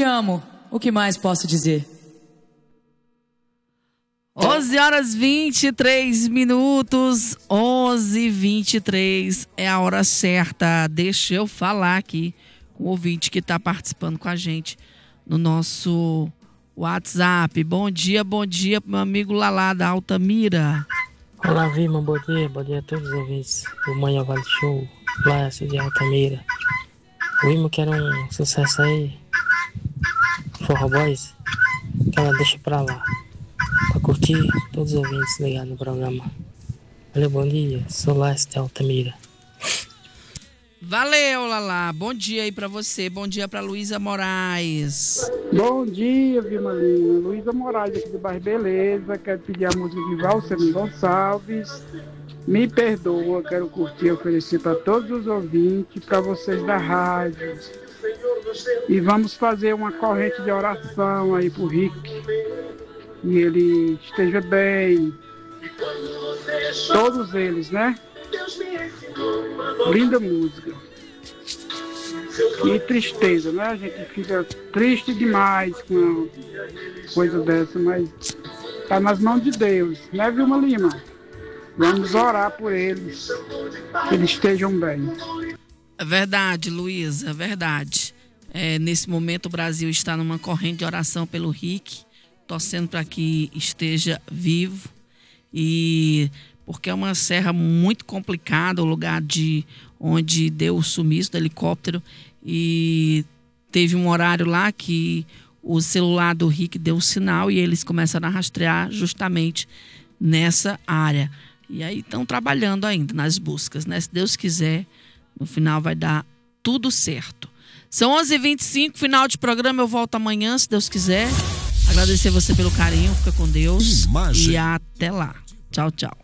amo. O que mais posso dizer? 11h23. 11h23 é a hora certa. Deixa eu falar aqui com o ouvinte que está participando com a gente no nosso WhatsApp. Bom dia, meu amigo Lalá da Altamira. Olá, Vilma, bom dia a todos os ouvintes do Manhã Vale Show, Lácio de Altamira. O Vilma quer um sucesso aí, Forró Boys, que ela deixa pra lá, pra curtir todos os ouvintes ligados no programa. Valeu, bom dia, sou Lácio de Altamira. Valeu, Lalá. Bom dia aí pra você. Bom dia pra Luísa Moraes. Bom dia, Vilma Lima. Luísa Moraes aqui do bairro Beleza. Quero pedir a música de Valcemir Gonçalves. Me perdoa, quero curtir e oferecer para todos os ouvintes, para vocês da rádio. E vamos fazer uma corrente de oração aí pro Rick. E ele esteja bem. Todos eles, né? Linda música. Que tristeza, né? A gente fica triste demais com uma coisa dessa, mas tá nas mãos de Deus, né, Vilma Lima? Vamos orar por eles, que eles estejam bem. É verdade, Luísa, é verdade. Nesse momento o Brasil está numa corrente de oração pelo Rick, torcendo para que esteja vivo, e porque é uma serra muito complicada, o lugar onde deu o sumiço do helicóptero, e teve um horário lá que o celular do Rick deu um sinal e eles começaram a rastrear justamente nessa área. E aí estão trabalhando ainda nas buscas, né? Se Deus quiser, no final vai dar tudo certo. São 11h25, final de programa, eu volto amanhã, se Deus quiser. Agradecer você pelo carinho, fica com Deus. E até lá. Tchau, tchau.